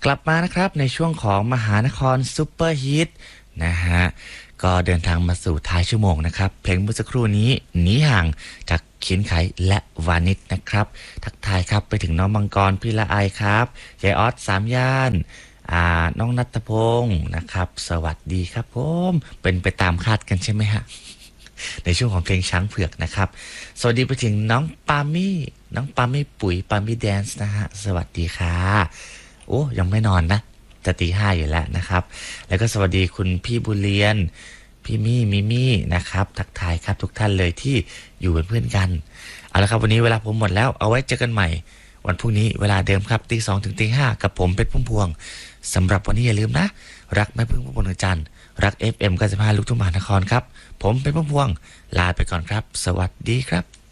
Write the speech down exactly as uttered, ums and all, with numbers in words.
กลับมานะครับในช่วงของมหานครซุปเปอร์ฮิตนะฮะก็เดินทางมาสู่ท้ายชั่วโมงนะครับเพลงเมื่อสักครู่นี้หนีห่างจากเขียนไขและวานิชนะครับทักทายครับไปถึงน้องมังกรพิละไอครับยายออสสามย่านอ่าน้องนัทพงศ์นะครับสวัสดีครับผมเป็นไปตามคาดกันใช่ไหมฮะในช่วงของเพลงช้างเผือกนะครับสวัสดีไปถึงน้องปามี่น้องปามี่ปุ๋ยปามี่แดนซ์นะฮะสวัสดีค่ะโอ้ยังไม่นอนนะจะตีห้าอยู่แล้วนะครับแล้วก็สวัสดีคุณพี่บุเรียนพี่มี่มิมี่นะครับทักทายครับทุกท่านเลยที่อยู่เป็นเพื่อนกันเอาละครับวันนี้เวลาผมหมดแล้วเอาไว้เจอกันใหม่วันพรุ่งนี้เวลาเดิมครับตีสองถึงตีห้ากับผมเป็นพุ่มพวงสำหรับวันนี้อย่าลืมนะรักแม่พึ่งพุ่มพวงดวงจันทร์รัก เอฟ เอ็ม เก้าสิบห้าลูกทุ่งมหานครครับผมเป็นพุ่มพวงลาไปก่อนครับสวัสดีครับ